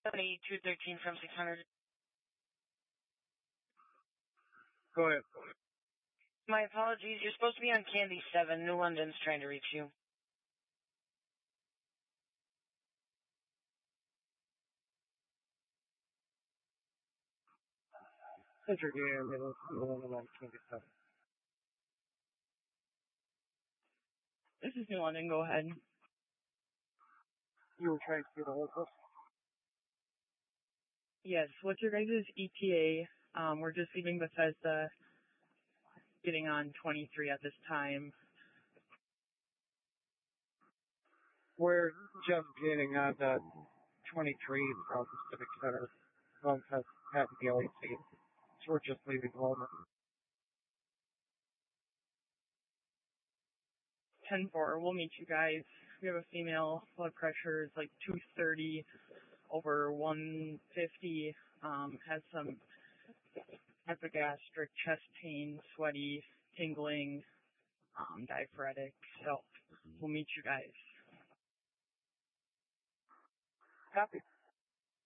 213 from 600. Go ahead. My apologies. You're supposed to be on Candy 7. New London's trying to reach you. Central New London on Candy 7. This is New London. Go ahead. You were trying to get a hold of us? Yes. What's your guys' ETA? We're just leaving Bethesda, getting on 23 at this time. We're just getting on the 23 from Pacific Center. One has had the LAC. So we're just leaving Walmart. 10-4. We'll meet you guys. We have a female. Blood pressure is like 230 over 150. Has some epigastric chest pain, sweaty, tingling, diaphoretic. So we'll meet you guys. Happy.